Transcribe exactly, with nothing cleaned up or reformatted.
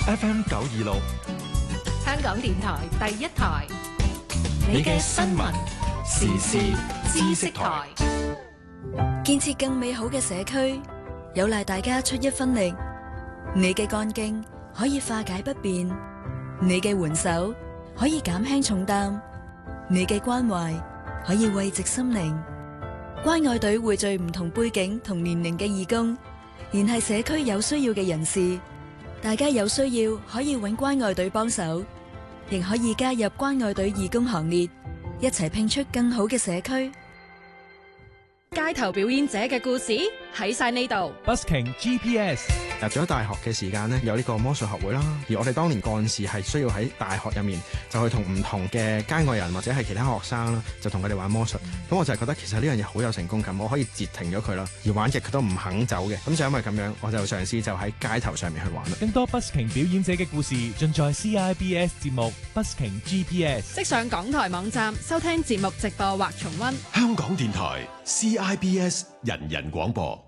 F M 九二六， 香港電台第一台，你嘅新聞時事知識台。 建設更美好嘅社區，有賴大家出一分力。你嘅幹勁可以化解不便，你嘅援手可以減輕重擔，你嘅關懷可以慰藉心靈。關愛隊匯聚唔同背景同年齡嘅義工，聯繫社區有需要嘅人士。大家有需要可以搵關愛隊幫手，亦可以加入關愛隊義工行列，一齊拼出更好嘅社區。 街頭表演者嘅故事喺晒呢度。 Busking G P S 入咗大學嘅時間呢，有呢個魔術學會啦。而我哋當年幹事係需要喺大學入面就去同唔同嘅街外人或者係其他學生啦，就同佢哋玩魔術。咁、嗯、我就係覺得其實呢樣嘢好有成功感，我可以截停咗佢啦。而玩極佢都唔肯走嘅，咁就因為咁樣，我就嘗試就喺街頭上面去玩啦。 更多 Busking 表演者嘅故事盡在 C I B S 節目 Busking G P S。 即上港台網站收聽節目直播或重溫。 香港電台 C I B S 人人廣播。